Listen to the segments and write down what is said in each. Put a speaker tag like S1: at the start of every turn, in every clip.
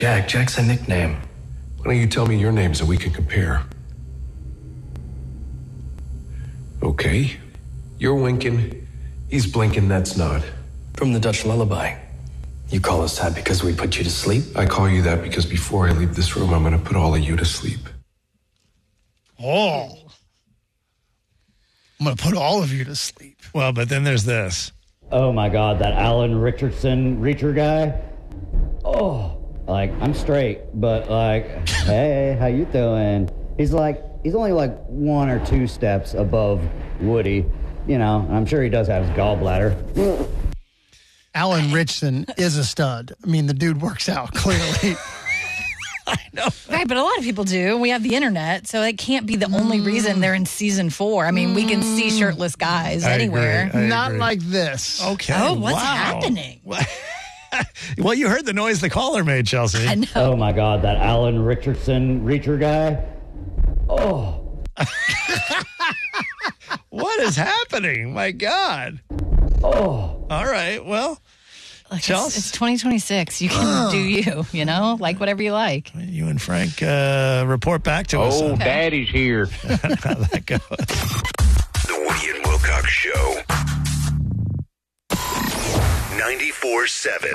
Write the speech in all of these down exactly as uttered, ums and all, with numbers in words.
S1: Jack, Jack's a nickname.
S2: Why don't you tell me your name so we can compare? Okay. You're winking. He's blinking, that's not.
S1: From the Dutch lullaby. You call us that because we put you to sleep?
S2: I call you that because before I leave this room, I'm going to put all of you to sleep.
S3: Oh. I'm going to put all of you to sleep.
S4: Well, but then there's this.
S5: Oh, my God, that Alan Richardson Reacher guy. Oh, like, I'm straight, but, like, hey, how you doing? He's like, he's only, like, one or two steps above Woody. You know, I'm sure he does have his gallbladder.
S3: Alan Richardson is a stud. I mean, the dude works out, clearly.
S4: I know.
S6: Right, but a lot of people do. We have the internet, so it can't be the only reason they're in season four. I mean, we can see shirtless guys
S4: I
S6: anywhere.
S4: agree. I
S3: Not
S4: agree.
S3: like this.
S4: Okay.
S6: Oh, what's
S4: wow.
S6: happening?
S4: Well, you heard the noise the caller made, Chelsea.
S6: I know.
S5: Oh, my God, that Alan Richardson Reacher guy. Oh.
S4: What is happening? My God.
S5: Oh.
S4: All right. Well,
S6: Like,
S4: Chels?
S6: it's, it's twenty twenty-six. You can do you, you know? Like whatever you like.
S4: you and Frank uh, report back to us.
S7: Oh,
S4: on
S7: Daddy's here.
S4: how that goes.
S8: The Woody and Wilcox Show. ninety-four seven.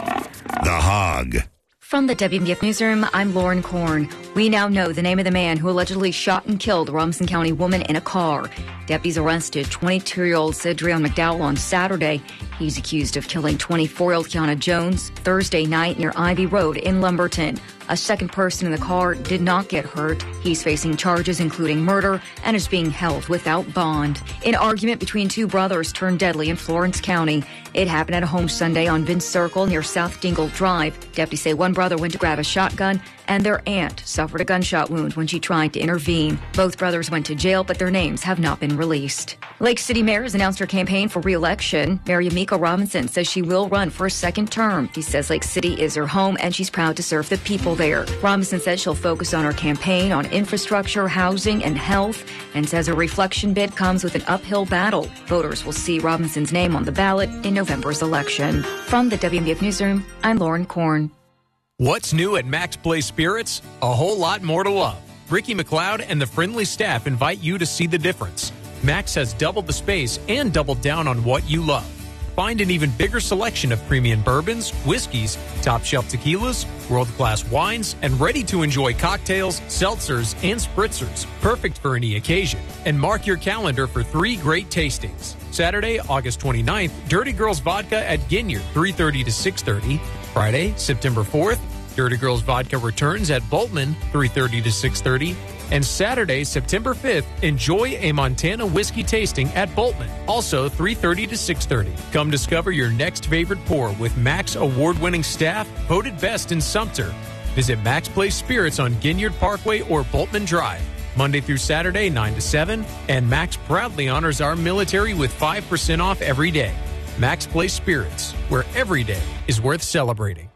S8: The Hog.
S9: From the W M B F Newsroom, I'm Lauren Korn. We now know the name of the man who allegedly shot and killed a Robinson County woman in a car. Deputies arrested twenty-two-year-old Cedrion McDowell on Saturday. He's accused of killing twenty-four-year-old Kiana Jones Thursday night near Ivy Road in Lumberton. A second person in the car did not get hurt. He's facing charges including murder and is being held without bond. An argument between two brothers turned deadly in Florence County. It happened at a home Sunday on Vince Circle near South Dingle Drive. Deputies say one brother went to grab a shotgun and their aunt suffered a gunshot wound when she tried to intervene. Both brothers went to jail, but their names have not been released. Lake City Mayor has announced her campaign for re-election. Mayor Yamika Robinson says she will run for a second term. He says Lake City is her home and she's proud to serve the people there. Robinson says she'll focus on her campaign on infrastructure, housing, and health, and says her reflection bid comes with an uphill battle. Voters will see Robinson's name on the ballot in November's election. From the W M B F Newsroom, I'm Lauren Korn.
S10: What's new at Max Place Spirits? A whole lot more to love. Ricky McLeod and the friendly staff invite you to see the difference. Max has doubled the space and doubled down on what you love. Find an even bigger selection of premium bourbons, whiskeys, top-shelf tequilas, world-class wines, and ready-to-enjoy cocktails, seltzers, and spritzers, perfect for any occasion. And mark your calendar for three great tastings. Saturday, August twenty-ninth, Dirty Girls Vodka at Ginyard, three thirty to six thirty. Friday, September fourth, Dirty Girls Vodka returns at Boltman, three thirty to six thirty. And Saturday, September fifth, enjoy a Montana whiskey tasting at Boltman, also three thirty to six thirty. Come discover your next favorite pour with Max award-winning staff, voted best in Sumter. Visit Max Place Spirits on Ginyard Parkway or Boltman Drive, Monday through Saturday, nine to seven. And Max proudly honors our military with five percent off every day. Max Place Spirits, where every day is worth celebrating.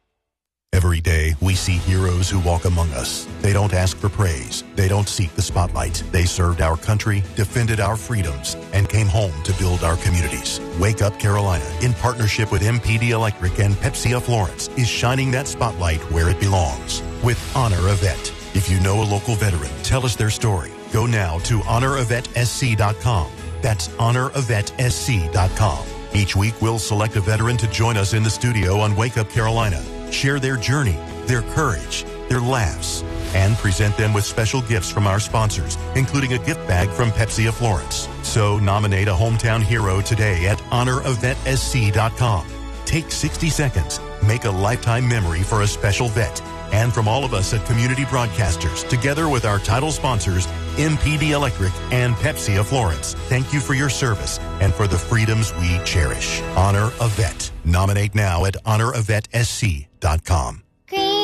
S11: Every day, we see heroes who walk among us. They don't ask for praise. They don't seek the spotlight. They served our country, defended our freedoms, and came home to build our communities. Wake Up Carolina, in partnership with M P D Electric and Pepsi of Florence, is shining that spotlight where it belongs with Honor a Vet. If you know a local veteran, tell us their story. Go now to honor a vet s c dot com. That's honor a vet s c dot com. Each week, we'll select a veteran to join us in the studio on Wake Up Carolina. Share their journey, their courage, their laughs, and present them with special gifts from our sponsors, including a gift bag from Pepsi of Florence. So nominate a hometown hero today at honor a vet s c dot com. Take sixty seconds. Make a lifetime memory for a special vet. And from all of us at Community Broadcasters, together with our title sponsors, M P D Electric and Pepsi of Florence, thank you for your service and for the freedoms we cherish. Honor a Vet. Nominate now at honor a vet s c dot com.